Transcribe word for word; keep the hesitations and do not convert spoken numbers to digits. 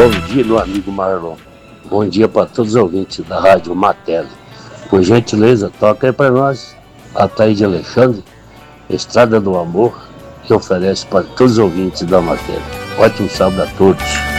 Bom dia, meu amigo Marlon. Bom dia para todos os ouvintes da Rádio Matele. Por gentileza, toca aí para nós a Thaís de Alexandre, Estrada do Amor, que oferece para todos os ouvintes da Matele. Ótimo sábado a todos.